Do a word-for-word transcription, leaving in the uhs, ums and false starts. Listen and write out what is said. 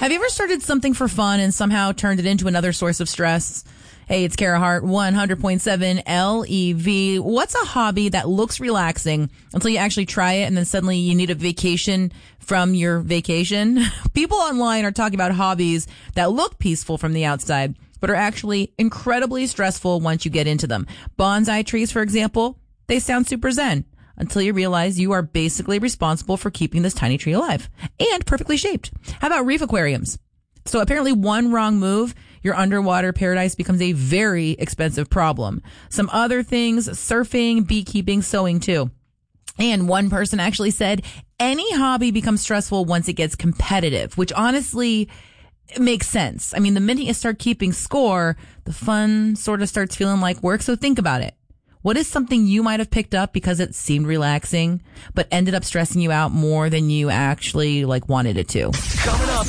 Have you ever started something for fun and somehow turned it into another source of stress? Hey, it's Kara Hart, one hundred point seven L E V. What's a hobby that looks relaxing until you actually try it and then suddenly you need a vacation from your vacation? People online are talking about hobbies that look peaceful from the outside, but are actually incredibly stressful once you get into them. Bonsai trees, for example, they sound super zen until you realize you are basically responsible for keeping this tiny tree alive and perfectly shaped. How about reef aquariums? So apparently one wrong move, your underwater paradise becomes a very expensive problem. Some other things, surfing, beekeeping, sewing too. And one person actually said any hobby becomes stressful once it gets competitive, which honestly makes sense. I mean, the minute you start keeping score, the fun sort of starts feeling like work. So think about it. What is something you might have picked up because it seemed relaxing, but ended up stressing you out more than you actually like wanted it to? Coming up.